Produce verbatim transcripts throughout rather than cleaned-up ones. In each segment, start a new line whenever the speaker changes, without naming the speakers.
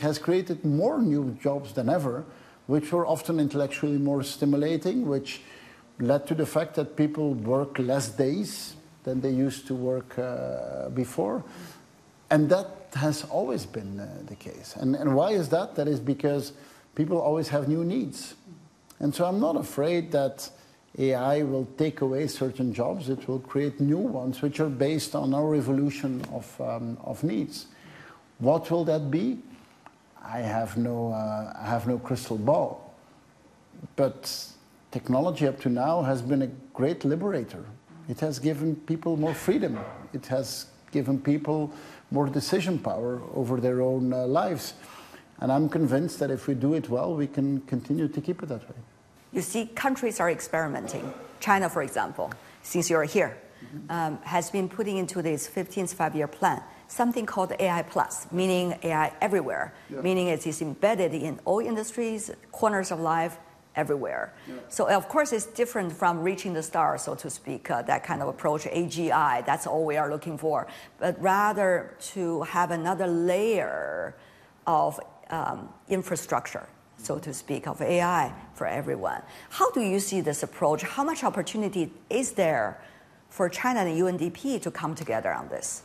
has created more new jobs than ever, which were often intellectually more stimulating, which led to the fact that people work less days than they used to work uh, before. And that has always been uh, the case. And, and why is that? That is because people always have new needs. And so I'm not afraid that A I will take away certain jobs. It will create new ones, which are based on our evolution of, um, of needs. What will that be? I have no, uh, I have no crystal ball. But technology up to now has been a great liberator. It has given people more freedom. It has given people more decision power over their own uh, lives. And I'm convinced that if we do it well, we can continue to keep it that way.
You see, countries are experimenting. China, for example, since you're here, mm-hmm. um, has been putting into this fifteenth five-year plan something called A I Plus, meaning A I everywhere, yeah. meaning it is embedded in all industries, corners of life, everywhere. Yeah. So of course it's different from reaching the stars, so to speak, uh, that kind of approach, A G I, that's all we are looking for. But rather to have another layer of um, infrastructure, so to speak, of A I for everyone. How do you see this approach? How much opportunity is there for China and U N D P to come together on this?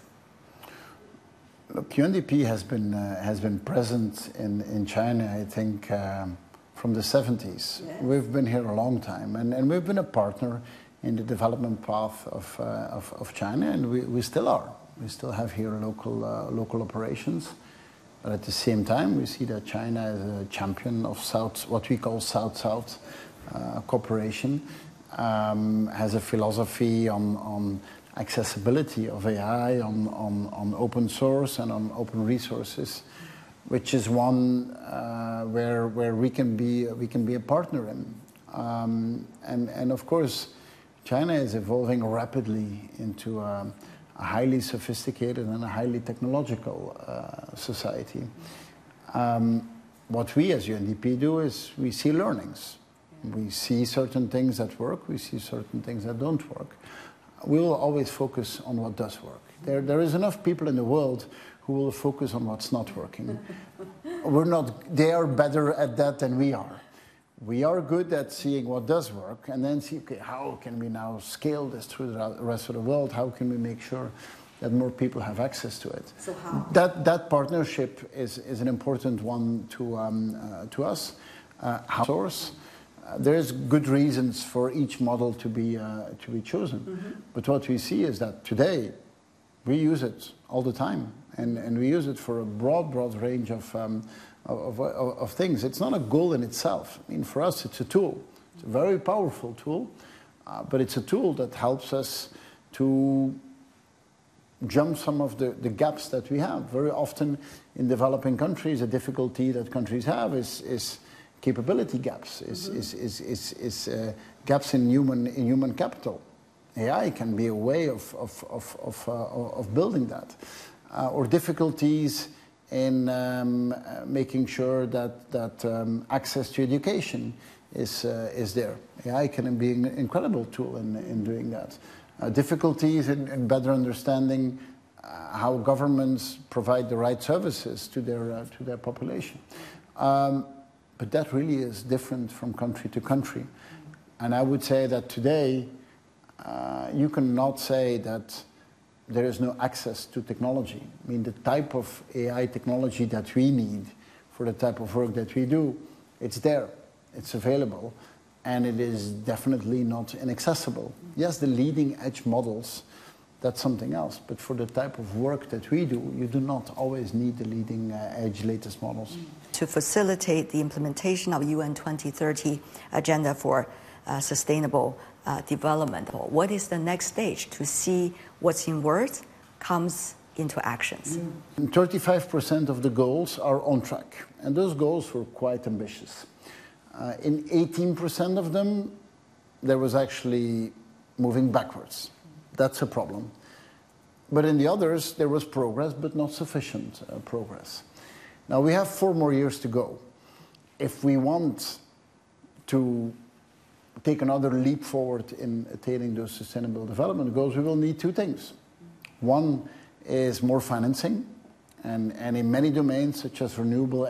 Look, U N D P has been, uh, has been present in, in China, I think, um, from the seventies. Yes. We've been here a long time, and, and we've been a partner in the development path of, uh, of, of China, and we, we still are. We still have here local, uh, local operations. But at the same time, we see that China is a champion of South, what we call South-South uh, cooperation, um, has a philosophy on, on accessibility of A I, on, on, on open source and on open resources, which is one uh, where, where we, can be, we can be a partner in. Um, and, and of course, China is evolving rapidly into a, a highly sophisticated and a highly technological uh, society. Um, what we as U N D P do is we see learnings. We see certain things that work, we see certain things that don't work. We will always focus on what does work. There, there is enough people in the world who will focus on what's not working. We're not, they are better at that than we are. We are good at seeing what does work and then see, okay, how can we now scale this through the rest of the world? How can we make sure that more people have access to it?
So how?
That, that partnership is, is an important one to, um, uh, to us. Uh, how source? Uh, there's good reasons for each model to be, uh, to be chosen. Mm-hmm. But what we see is that today, we use it all the time. And, and we use it for a broad, broad range of, um, of, of, of things. It's not a goal in itself. I mean, for us, it's a tool. It's a very powerful tool, uh, but it's a tool that helps us to jump some of the, the gaps that we have. Very often in developing countries, a difficulty that countries have is, is capability gaps, is, mm-hmm. is, is, is, is uh, gaps in human, in human capital. A I can be a way of, of, of, of, uh, of building that. Uh, or difficulties in um, uh, making sure that, that um, access to education is, uh, is there. A I can be an incredible tool in, in doing that. Uh, difficulties in, in better understanding uh, how governments provide the right services to their, uh, to their population. Um, but that really is different from country to country. And I would say that today, uh, you cannot say that there is no access to technology. I mean, the type of A I technology that we need for the type of work that we do, it's there, it's available, and it is definitely not inaccessible. Yes, the leading edge models, that's something else, but for the type of work that we do, you do not always need the leading edge latest models.
To facilitate the implementation of U N twenty thirty agenda for uh, sustainable Uh, development. What is the next stage to see what's in words comes into actions?
thirty-five percent of the goals are on track, and those goals were quite ambitious. Uh, in eighteen percent of them, there was actually moving backwards. That's a problem. But in the others, there was progress, but not sufficient uh, progress. Now, we have four more years to go. If we want to take another leap forward in attaining those sustainable development goals, we will need two things. One is more financing, and, and in many domains, such as renewable